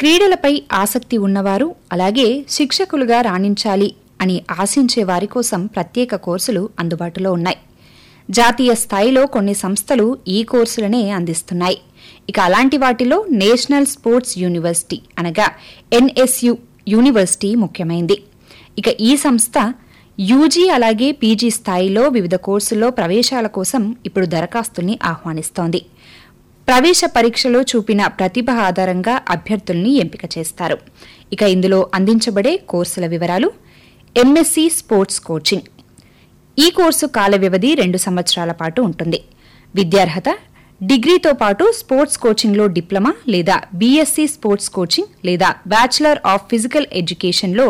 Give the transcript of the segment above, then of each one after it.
క్రీడలపై ఆసక్తి ఉన్నవారు అలాగే శిక్షకులుగా రాణించాలి అని ఆశించే వారి కోసం ప్రత్యేక కోర్సులు అందుబాటులో ఉన్నాయి. జాతీయ స్థాయిలో కొన్ని సంస్థలు ఈ కోర్సులనే అందిస్తున్నాయి. ఇక అలాంటి వాటిలో నేషనల్ స్పోర్ట్స్ యూనివర్సిటీ అనగా NSU యూనివర్సిటీ ముఖ్యమైంది. ఇక ఈ సంస్థ యూజీ అలాగే పీజీ స్థాయిలో వివిధ కోర్సుల్లో ప్రవేశాల కోసం ఇప్పుడు దరఖాస్తుల్ని ఆహ్వానిస్తోంది. ప్రవేశ పరీక్షలో చూపిన ప్రతిభ ఆధారంగా అభ్యర్థుల్ని ఎంపిక చేస్తారు. ఇక ఇందులో అందించబడే కోర్సుల వివరాలు: MSc స్పోర్ట్స్ కోచింగ్. ఈ కోర్సు కాల వ్యవధి 2 సంవత్సరాల పాటు ఉంటుంది. విద్యార్హత డిగ్రీతో పాటు స్పోర్ట్స్ కోచింగ్లో డిప్లొమా లేదా BSc స్పోర్ట్స్ కోచింగ్ లేదా బ్యాచిలర్ ఆఫ్ ఫిజికల్ ఎడ్యుకేషన్లో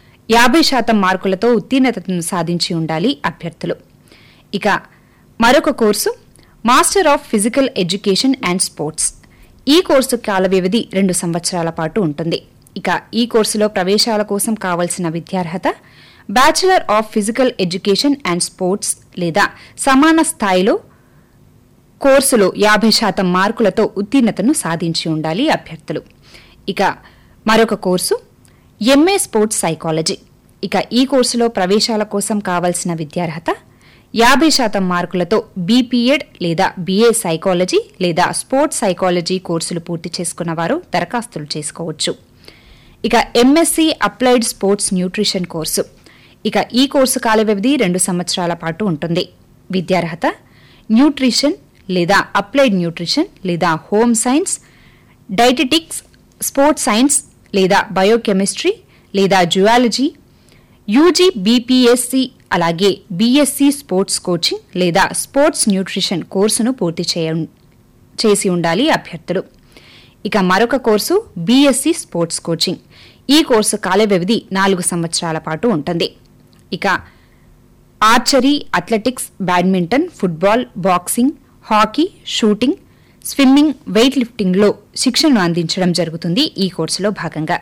50% మార్కులతో ఉత్తీర్ణతను సాధించి ఉండాలి అభ్యర్థులు. ఇక మరొక course master of physical education and sports. ఈ కోర్సు కాల వ్యవధి 2 సంవత్సరాల పాటు ఉంటుంది. ఇక ఈ కోర్సులో ప్రవేశాల కోసం కావలసిన విద్యార్హత bachelor of physical education and sports లేదా సమాన స్థాయిలో కోర్సులో 50% మార్కులతో ఉత్తీర్ణతను సాధించి ఉండాలి అభ్యర్థులు. ఇక మరొక కోర్సు MA స్పోర్ట్స్ సైకాలజీ. ఇక ఈ కోర్సులో ప్రవేశాల కోసం కావలసిన విద్యార్హత 50% మార్కులతో BPEd లేదా BA సైకాలజీ లేదా స్పోర్ట్స్ సైకాలజీ కోర్సులు పూర్తి చేసుకున్న వారు దరఖాస్తులు చేసుకోవచ్చు. ఇక MSc applied sports nutrition course. ఇక ఈ కోర్సు కాల వ్యవధి 2 సంవత్సరాల పాటు ఉంటుంది. విద్యార్హత న్యూట్రిషన్ లేదా అప్లైడ్ న్యూట్రిషన్ లేదా home science, dietetics, sports science లేదా బయోకెమిస్ట్రీ లేదా జువాలజీ, యూజీ BPSc అలాగే BSc స్పోర్ట్స్ కోచింగ్ లేదా స్పోర్ట్స్ న్యూట్రిషన్ కోర్సును పూర్తి చేసి ఉండాలి అభ్యర్థులు. ఇక మరొక కోర్సు BSc స్పోర్ట్స్ కోచింగ్. ఈ కోర్సు కాల వ్యవధి 4 సంవత్సరాల పాటు ఉంటుంది. ఇక archery, athletics, badminton, football, boxing, hockey, shooting, swimming, wait లిఫ్టింగ్లో శిక్షణను అందించడం జరుగుతుంది ఈ కోర్సులో భాగంగా.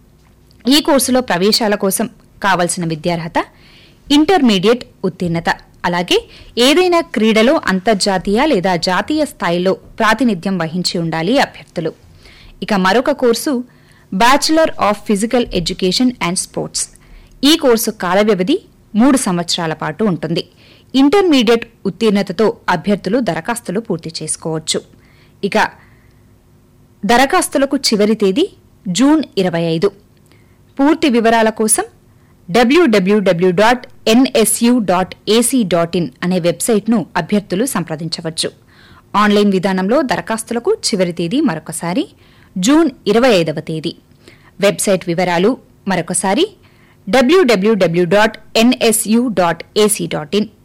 ఈ కోర్సులో ప్రవేశాల కోసం కావలసిన విద్యార్హత ఇంటర్మీడియట్ ఉత్తీర్ణత అలాగే ఏదైనా క్రీడలో అంతర్జాతీయ లేదా జాతీయ స్థాయిలో ప్రాతినిధ్యం వహించి ఉండాలి అభ్యర్థులు. ఇక మరొక course bachelor of physical education and sports. ఈ కోర్సు కాల వ్యవధి 3 సంవత్సరాల పాటు ఉంటుంది. ఇంటర్మీడియట్ ఉత్తీర్ణతతో అభ్యర్థులు దరఖాస్తులు పూర్తి చేసుకోవచ్చు. ఇక దరఖాస్తులకు చివరి తేదీ జూన్ 25. పూర్తి వివరాల కోసం www.nsu.ac.in అనే వెబ్సైట్ను అభ్యర్థులు సంప్రదించవచ్చు. ఆన్లైన్ విధానంలో దరఖాస్తులకు చివరి తేదీ మరొకసారి జూన్ 25వ తేదీ. వెబ్సైట్ వివరాలు మరొకసారి www.nsu.ac.in